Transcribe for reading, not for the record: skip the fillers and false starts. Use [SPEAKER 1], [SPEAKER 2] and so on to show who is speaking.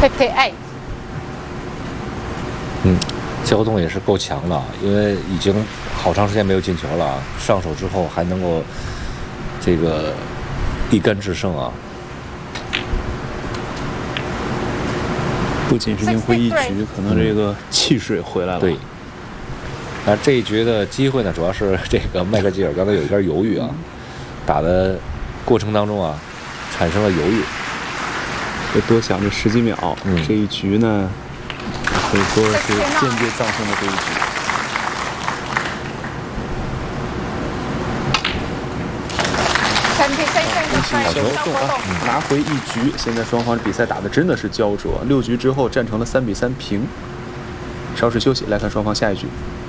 [SPEAKER 1] 58。
[SPEAKER 2] 肖东也是够强了，因为已经好长时间没有进球了，上手之后还能够这个一杆制胜啊！
[SPEAKER 3] 不仅是赢回一局，可能这个气势也回来了。
[SPEAKER 2] 对。那这一局的机会呢，主要是这个麦克吉尔刚才有一点犹豫啊，打的过程当中啊，产生了犹豫。
[SPEAKER 3] 别多想这10几秒，这一局呢，可以说是间接造成了这一局。小球中啊，拿回一局。现在双方比赛打的真的是焦灼，6局之后战成了3比3平。稍事休息，来看双方下一局。